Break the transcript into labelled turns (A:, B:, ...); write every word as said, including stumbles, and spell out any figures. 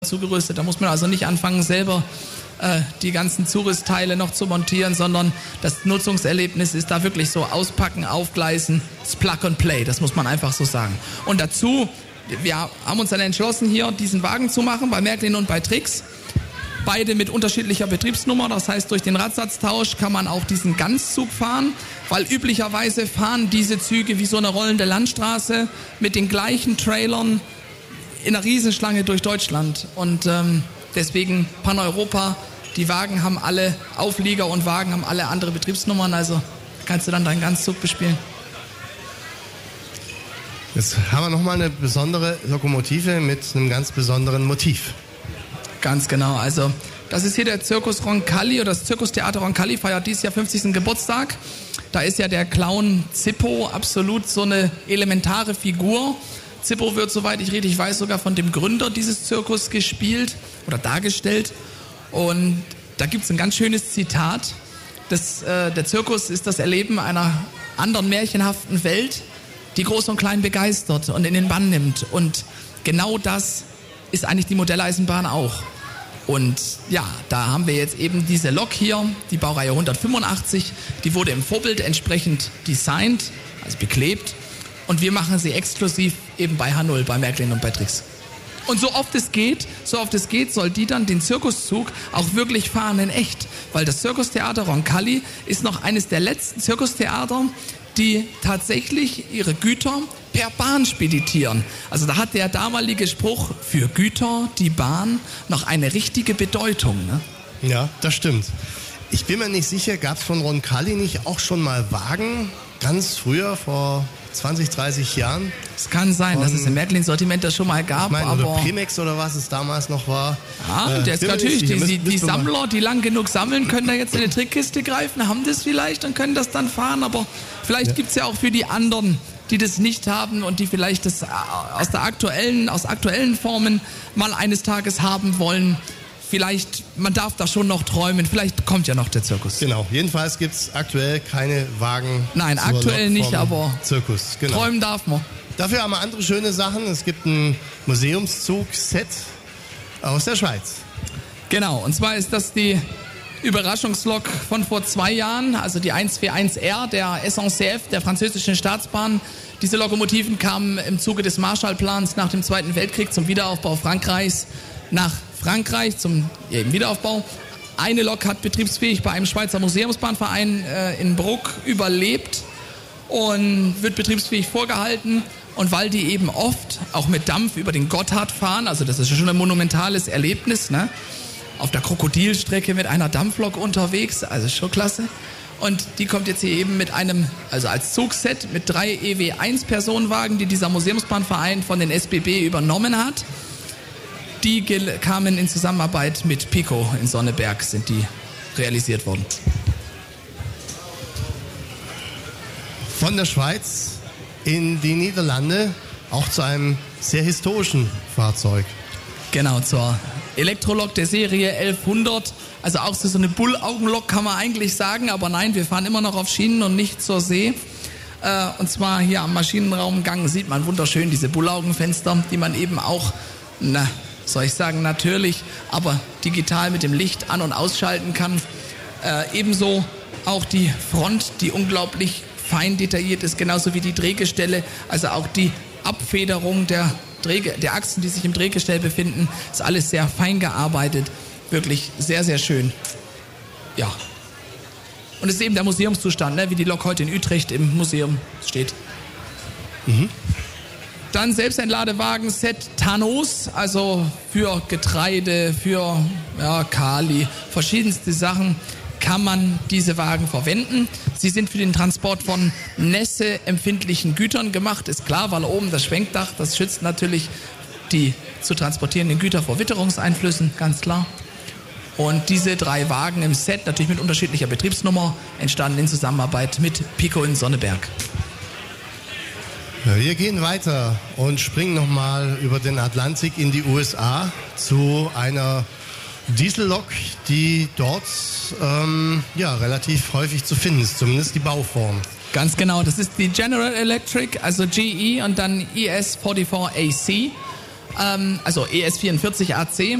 A: zugerüstet. Da muss man also nicht anfangen, selber äh, die ganzen Zurüstteile noch zu montieren, sondern das Nutzungserlebnis ist da wirklich so auspacken, aufgleisen, das Plug and Play, das muss man einfach so sagen. Und dazu, wir haben uns dann entschlossen, hier diesen Wagen zu machen, bei Märklin und bei Trix. Beide mit unterschiedlicher Betriebsnummer, das heißt, durch den Radsatztausch kann man auch diesen Ganzzug fahren, weil üblicherweise fahren diese Züge wie so eine rollende Landstraße mit den gleichen Trailern in einer Riesenschlange durch Deutschland. Und ähm, deswegen Pan-Europa, die Wagen haben alle, Auflieger und Wagen haben alle andere Betriebsnummern, also kannst du dann deinen Ganzzug bespielen.
B: Jetzt haben wir nochmal eine besondere Lokomotive mit einem ganz besonderen Motiv.
A: Ganz genau, also das ist hier der Circus Roncalli oder das Zirkustheater Roncalli feiert dieses Jahr fünfzigsten Geburtstag. Da ist ja der Clown Zippo absolut so eine elementare Figur. Zippo wird, soweit ich richtig weiß, sogar von dem Gründer dieses Zirkus gespielt oder dargestellt. Und da gibt es ein ganz schönes Zitat. Das, äh, der Zirkus ist das Erleben einer anderen märchenhaften Welt, die groß und klein begeistert und in den Bann nimmt. Und genau das ist eigentlich die Modelleisenbahn auch. Und ja, da haben wir jetzt eben diese Lok hier, die Baureihe hundertfünfundachtzig, die wurde im Vorbild entsprechend designt, also beklebt. Und wir machen sie exklusiv eben bei H null, bei Märklin und bei Trix. Und so oft es geht, so oft es geht, soll die dann den Zirkuszug auch wirklich fahren in echt. Weil das Zirkustheater Roncalli ist noch eines der letzten Zirkustheater, die tatsächlich ihre Güter per Bahn speditieren. Also da hat der damalige Spruch für Güter, die Bahn, noch eine richtige Bedeutung. Ne?
B: Ja, das stimmt. Ich bin mir nicht sicher, gab es von Roncalli nicht auch schon mal Wagen, ganz früher, vor zwanzig, dreißig Jahren?
A: Es kann sein, von, dass es im Märklin-Sortiment das schon mal gab.
B: Ich meine,
A: aber
B: oder Primex oder was es damals noch war.
A: Ja, äh, der ist natürlich, die, die, die Sammler, die lang genug sammeln, können da jetzt in eine Trickkiste greifen, haben das vielleicht und können das dann fahren, aber vielleicht ja. gibt es ja auch für die anderen, die das nicht haben und die vielleicht das aus der aktuellen, aus aktuellen Formen mal eines Tages haben wollen. Vielleicht, man darf da schon noch träumen, vielleicht kommt ja noch der Zirkus.
B: Genau, jedenfalls gibt es aktuell keine Wagen.
A: Nein, aktuell nicht, aber
B: Zirkus. Genau.
A: Träumen darf man.
B: Dafür haben wir andere schöne Sachen. Es gibt ein Museumszug-Set aus der Schweiz.
A: Genau, und zwar ist das die Überraschungslok von vor zwei Jahren, also die hundertvierundvierzig R der S N C F, der französischen Staatsbahn. Diese Lokomotiven kamen im Zuge des Marshallplans nach dem Zweiten Weltkrieg zum Wiederaufbau Frankreichs nach Frankreich zum eben Wiederaufbau. Eine Lok hat betriebsfähig bei einem Schweizer Museumsbahnverein äh, in Bruck überlebt und wird betriebsfähig vorgehalten. Und weil die eben oft auch mit Dampf über den Gotthard fahren, also das ist schon ein monumentales Erlebnis, ne? Auf der Krokodilstrecke mit einer Dampflok unterwegs, also schon klasse. Und die kommt jetzt hier eben mit einem, also als Zugset mit drei E W eins Personenwagen, die dieser Museumsbahnverein von den S B B übernommen hat. Die kamen in Zusammenarbeit mit Pico in Sonneberg, sind die realisiert worden.
B: Von der Schweiz in die Niederlande, auch zu einem sehr historischen Fahrzeug.
A: Genau, zur Elektrolok der Serie elfhundert. Also auch so eine Bullaugenlok kann man eigentlich sagen, aber nein, wir fahren immer noch auf Schienen und nicht zur See. Äh, und zwar hier am Maschinenraumgang sieht man wunderschön diese Bullaugenfenster, die man eben auch, na, soll ich sagen, natürlich, aber digital mit dem Licht an- und ausschalten kann. Äh, ebenso auch die Front, die unglaublich fein detailliert ist, genauso wie die Drehgestelle, also auch die Abfederung der, Dreh- der Achsen, die sich im Drehgestell befinden, ist alles sehr fein gearbeitet, wirklich sehr, sehr schön. Ja. Und es ist eben der Museumszustand, ne, wie die Lok heute in Utrecht im Museum steht. Mhm. Dann Selbstentladewagen-Set Thanos, also für Getreide, für ja, Kali, verschiedenste Sachen kann man diese Wagen verwenden. Sie sind für den Transport von nässeempfindlichen Gütern gemacht, ist klar, weil oben das Schwenkdach, das schützt natürlich die zu transportierenden Güter vor Witterungseinflüssen, ganz klar. Und diese drei Wagen im Set, natürlich mit unterschiedlicher Betriebsnummer, entstanden in Zusammenarbeit mit Pico in Sonneberg.
B: Wir gehen weiter und springen nochmal über den Atlantik in die U S A zu einer Diesellok, die dort ähm, ja, relativ häufig zu finden ist, zumindest die Bauform.
A: Ganz genau, das ist die General Electric, also G E und dann E S vierundvierzig A C. ähm, also E S vierundvierzig A C.